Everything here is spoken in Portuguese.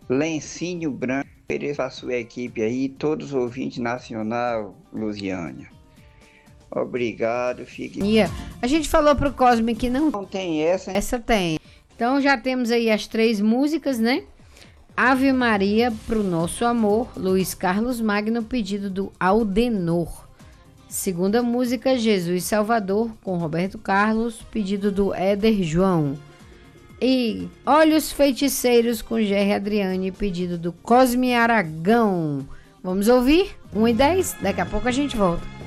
Lencinho Branco, ofereço a sua equipe aí, todos os ouvintes nacional, Lusiânia. Obrigado, fique. A gente falou pro Cosme que não tem essa, hein? Essa tem. Então já temos aí as 3 músicas, né? Ave Maria pro Nosso Amor, Luiz Carlos Magno, pedido do Aldenor. Segunda música, Jesus Salvador, com Roberto Carlos, pedido do Éder João. E Olhos Feiticeiros, com Gerry Adriane, pedido do Cosme Aragão. Vamos ouvir? 1 e 10, daqui a pouco a gente volta.